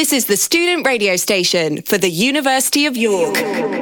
This is the student radio station for the University of York.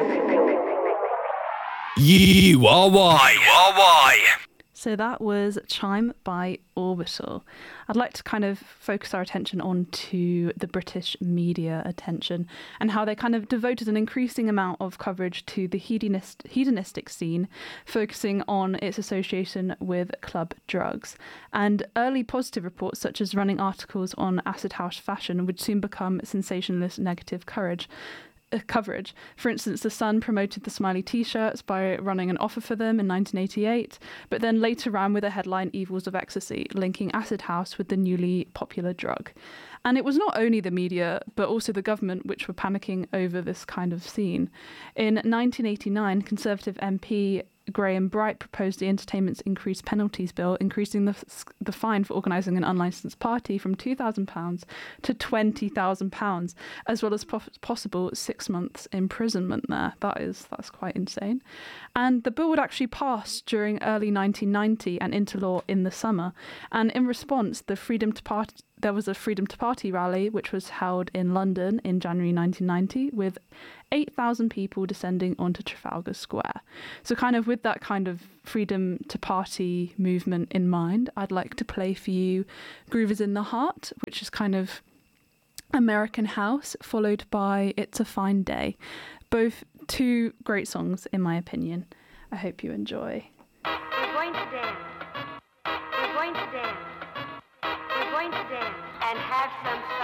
You are why. So that was Chime by Orbital. I'd like to kind of focus our attention on to the British media attention and how they kind of devoted an increasing amount of coverage to the hedonistic scene, focusing on its association with club drugs. And early positive reports, such as running articles on acid house fashion, would soon become sensationalist negative coverage. For instance, The Sun promoted the Smiley t-shirts by running an offer for them in 1988, but then later ran with a headline Evils of Ecstasy, linking acid house with the newly popular drug. And it was not only the media, but also the government which were panicking over this kind of scene. In 1989, Conservative MP Graham Bright proposed the Entertainment's Increased Penalties Bill, increasing the fine for organising an unlicensed party from £2,000 to £20,000, as well as possible 6 months imprisonment there. That's quite insane. And the bill would actually pass during early 1990 and into law in the summer. And in response, there was a Freedom to Party rally, which was held in London in January 1990, with 8,000 people descending onto Trafalgar Square. So kind of with that kind of Freedom to Party movement in mind, I'd like to play for you Groove Is in the Heart, which is kind of American house, followed by It's a Fine Day. Both two great songs, in my opinion. I hope you enjoy. We're going to dance. We're going to dance. We're going to dance and have some fun.